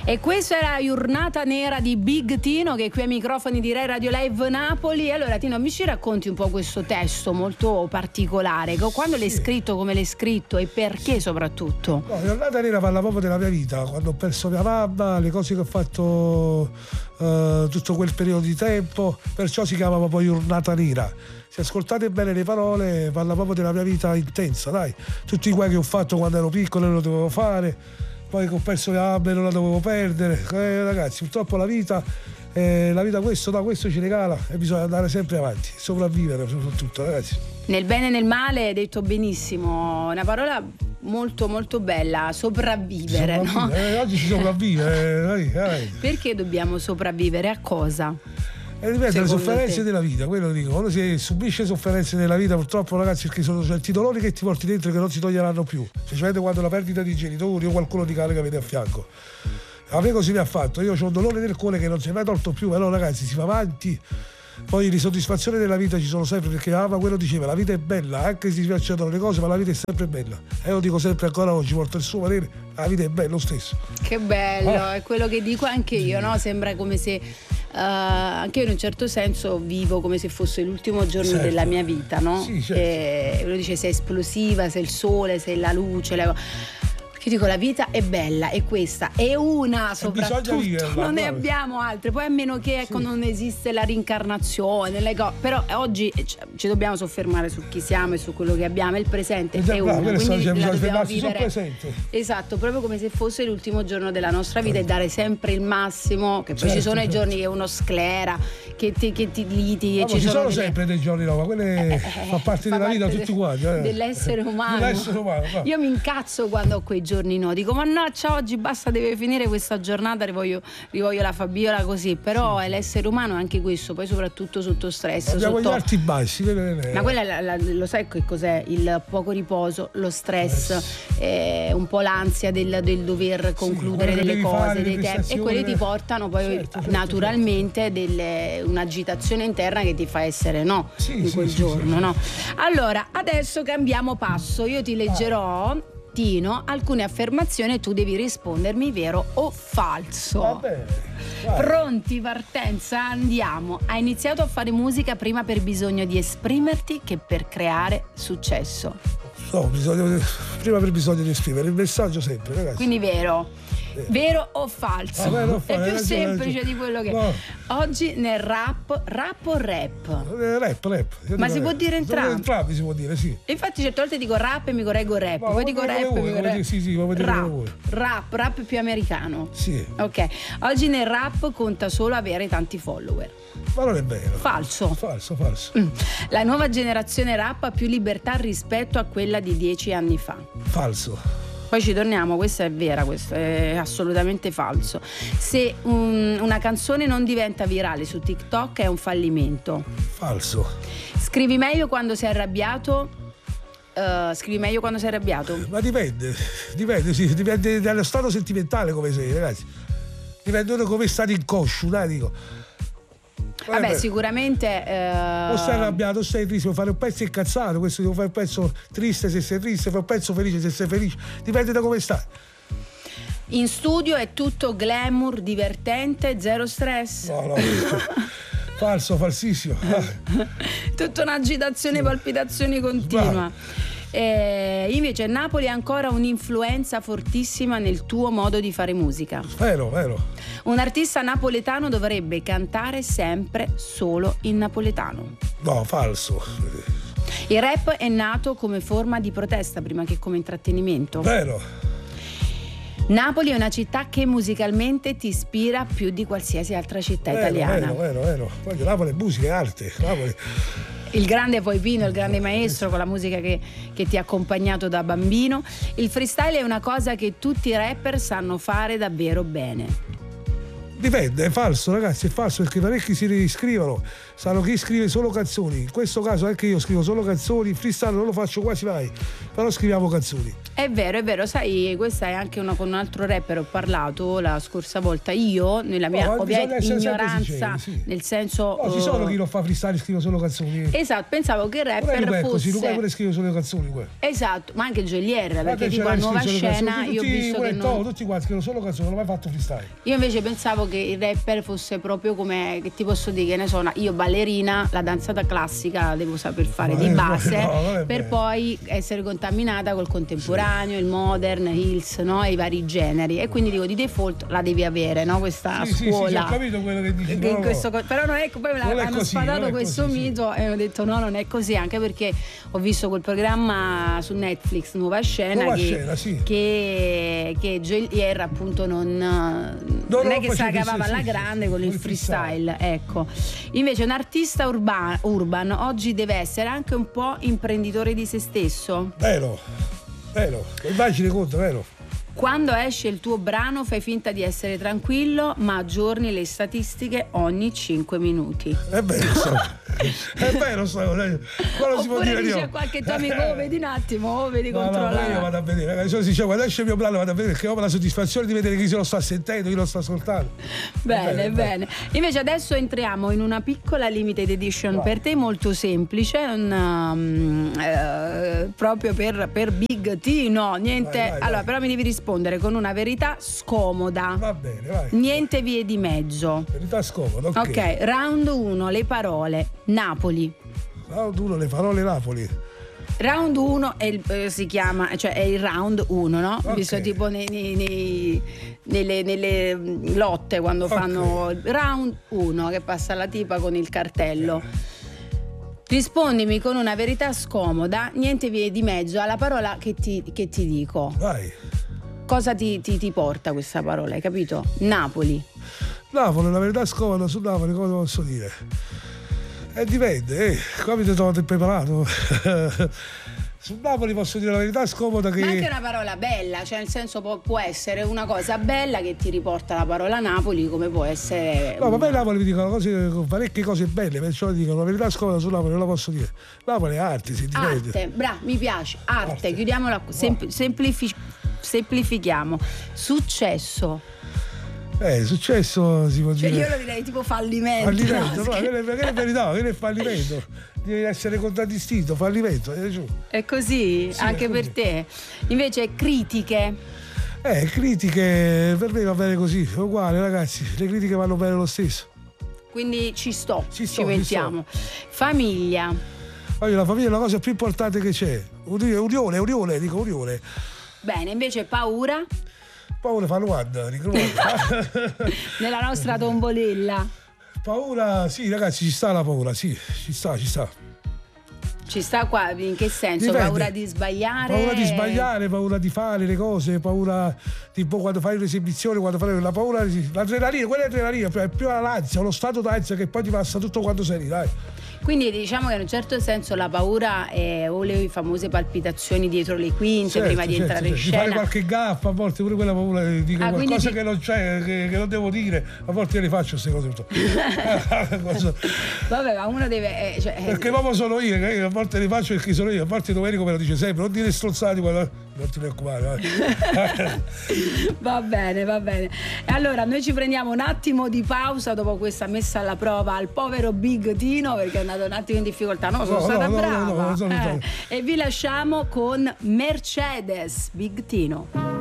E questa era Giornata Nera di Big Tino, che è qui ai microfoni di Rai Radio Live Napoli. Allora Tino, mi ci racconti un po' questo testo molto particolare, quando l'hai scritto, come l'hai scritto e perché soprattutto? No, Giornata Nera parla proprio della mia vita, quando ho perso mia mamma, le cose che ho fatto tutto quel periodo di tempo, perciò si chiama proprio Giornata Nera. Se ascoltate bene le parole, parla proprio della mia vita intensa, dai, tutti i guai che ho fatto quando ero piccolo e lo dovevo fare, poi che ho perso mia mamma e non la dovevo perdere, ragazzi, purtroppo la vita questo ci regala e bisogna andare sempre avanti, sopravvivere soprattutto, ragazzi. Nel bene e nel male hai detto benissimo, una parola molto molto bella, sopravvivere. No? Oggi si sopravvive. Perché dobbiamo sopravvivere? A cosa? Ripeto, le sofferenze della vita, quello dico, quando si subisce sofferenze nella vita, purtroppo, ragazzi, perché sono certi dolori che ti porti dentro e che non si toglieranno più, specialmente quando la perdita di genitori o qualcuno di care che avete a fianco. A me così mi ha fatto, io ho un dolore del cuore che non si è mai tolto più, però ragazzi si va avanti. Poi le soddisfazioni della vita ci sono sempre, perché quello diceva, la vita è bella, anche se si piacciono le cose, ma la vita è sempre bella. E io dico sempre ancora oggi, porto il suo parere, la vita è bella lo stesso. Che bello, è quello che dico anche io, no? Sembra come se anche io in un certo senso vivo come se fosse l'ultimo giorno della mia vita, no? Sì, certo. Uno dice sei esplosiva, sei il sole, sei la luce, io dico la vita è bella e questa è una soprattutto, non ne abbiamo altre, poi a meno che non esiste la rincarnazione, però oggi ci dobbiamo soffermare su chi siamo e su quello che abbiamo, il presente è uno, quindi la dobbiamo vivere, esatto, proprio come se fosse l'ultimo giorno della nostra vita e dare sempre il massimo, che poi ci sono i giorni che uno sclera, che ti liti e ci sono sempre dei giorni ma quelle fa parte della vita tutti quanti, dell'essere umano. Io mi incazzo quando ho quei giorni, no, dico mannaggia, oggi basta, deve finire questa giornata, rivoglio la Fabiola così, però è l'essere umano anche questo, poi soprattutto sotto stress, abbiamo gli alti bassi, ma quella lo sai che cos'è? Il poco riposo, lo stress, un po' l'ansia del dover concludere delle cose, dei tempi, e quelli ti portano poi naturalmente un'agitazione interna che ti fa essere in quel giorno. No? Allora adesso cambiamo passo, io ti leggerò Tino alcune affermazioni e tu devi rispondermi vero o falso. Va bene, vai. Pronti, partenza, andiamo. Hai iniziato a fare musica prima per bisogno di esprimerti che per creare successo. No, prima per bisogno di esprimere il messaggio sempre, ragazzi. Quindi vero o falso? È più semplice di quello che oggi nel rap o rap? Rap. Ma si può dire entrambi? Entrambi si può dire, sì. Infatti certe volte dico rap e mi correggo rap, poi dico rap e mi correggo. Sì, rap più americano. Sì. Ok. Oggi nel rap conta solo avere tanti follower. Ma non è vero. Falso. La nuova generazione rap ha più libertà rispetto a quella di 10 anni fa. Falso. Poi ci torniamo, questa è vera, questo è assolutamente falso. Se una canzone non diventa virale su TikTok è un fallimento. Falso. Scrivi meglio quando sei arrabbiato? Ma dipende dallo stato sentimentale come sei, ragazzi. Dipende da come state inconscio, dai, dico. Vabbè, sicuramente o sei arrabbiato o sei triste, devo fare un pezzo incazzato, questo devo fare un pezzo triste se sei triste, fare un pezzo felice se sei felice, dipende da come stai. In studio è tutto glamour, divertente, zero stress. No. Falsissimo. Tutta un'agitazione, palpitazioni continua. Invece Napoli ha ancora un'influenza fortissima nel tuo modo di fare musica. Vero. Un artista napoletano dovrebbe cantare sempre solo in napoletano. No, falso. Il rap è nato come forma di protesta prima che come intrattenimento. Vero. Napoli è una città che musicalmente ti ispira più di qualsiasi altra città italiana. Vero. Poi Napoli è musica, è arte. Napoli. Il grande poi Pino, il grande maestro, con la musica che ti ha accompagnato da bambino. Il freestyle è una cosa che tutti i rapper sanno fare davvero bene. Dipende, è falso, ragazzi, è falso, perché parecchi si riscrivono, sanno chi scrive solo canzoni. In questo caso anche io scrivo solo canzoni, freestyle non lo faccio quasi mai, però scriviamo canzoni. È vero, sai, questa è anche con un altro rapper, ho parlato la scorsa volta, io nella mia ovvia ignoranza, sì. Nel senso ci sono chi non fa freestyle, scrive solo canzoni. Esatto, pensavo che il rapper fosse Luca pure scrive solo canzoni. Esatto, ma anche Gelier, perché tipo a Nuova Scena io ho visto che tutti quanti scrivono solo canzoni, non ho mai fatto freestyle. Io invece pensavo che il rapper fosse proprio come, che ti posso dire, che ne so, io ballerina, la danzata classica la devo saper fare di base, per poi essere contaminata col contemporaneo, il modern, hills, no? I vari generi, e quindi dico di default la devi avere, no? Questa scuola. Sì, ho capito quello che dici. Però non è, poi hanno sfatato questo mito e ho detto no, non è così, anche perché ho visto quel programma su Netflix, Nuova Scena, che Gelier appunto non è che si cavava alla grande con il freestyle, ecco. Invece un artista urban oggi deve essere anche un po' imprenditore di se stesso. Vero, immagini conto, vero. Quando esce il tuo brano fai finta di essere tranquillo, ma aggiorni le statistiche ogni 5 minuti. È vero, quello si può dire. Dice a qualche tuo amico, vedi un attimo, vedi controllare. Io vado a vedere, quando esce il mio brano vado a vedere, perché ho la soddisfazione di vedere chi se lo sta sentendo, chi lo sta ascoltando. Bene. Invece adesso entriamo in una piccola limited edition per te molto semplice, proprio per Big Tino, niente. Vai. Allora, però mi devi rispondere con una verità scomoda. Va bene, vai. Niente vie di mezzo. Verità scomoda, ok. Round 1, le parole. Napoli. Round 1, le parole Napoli. Round 1 si chiama, cioè è il round 1, no? Okay. Visto tipo nelle lotte quando fanno round 1, che passa la tipa con il cartello. Rispondimi con una verità scomoda, niente vie di mezzo alla parola che ti dico. Vai. Cosa ti porta questa parola, hai capito? Napoli, la verità scomoda su Napoli, cosa posso dire? Dipende, come ti trovo preparato? Su Napoli posso dire la verità scomoda che... Ma anche una parola bella, cioè nel senso può essere una cosa bella che ti riporta la parola Napoli, come può essere... No, ma poi Napoli mi dicono parecchie cose belle, perciò dicono la verità scomoda su Napoli, non la posso dire. Napoli è arte, si dipende. Arte, mi piace, arte. Chiudiamola, semplifichiamo. Successo. Successo si può dire. Io lo direi tipo fallimento. No, che è verità, che è fallimento. Devi essere contraddistinto, fallimento. È così, sì, anche per te. Invece critiche. Critiche per me va bene così, è uguale, ragazzi, le critiche vanno bene lo stesso. Quindi ci mettiamo. Famiglia. La famiglia è la cosa più importante che c'è. Unione. Bene, invece paura. Paura fa guarda, nella nostra tombolella. Paura, sì, ragazzi, ci sta la paura, sì, ci sta. Ci sta qua, in che senso? Dipende. Paura di sbagliare? Paura di fare le cose, paura tipo quando fai un'esibizione, quando fai la paura, l'adrenalina, quella è l'adrenalina, è più l'ansia, lo stato d'ansia che poi ti passa tutto quando sei lì, dai. Quindi diciamo che in un certo senso la paura è o le famose palpitazioni dietro le quinte prima di entrare in scena. Di fare qualche gaffa, a volte pure quella paura di dire qualcosa che non c'è, che non devo dire, a volte le faccio queste cose. Vabbè, ma uno deve... perché proprio sono io, che a volte le faccio perché sono io, a parte Domenico me lo dice sempre, non dire strozzati, non ti preoccupare. Va bene. Allora, noi ci prendiamo un attimo di pausa dopo questa messa alla prova al povero Big Tino, perché è andato un attimo in difficoltà. Sono stata brava. E vi lasciamo con Mercedes, Big Tino.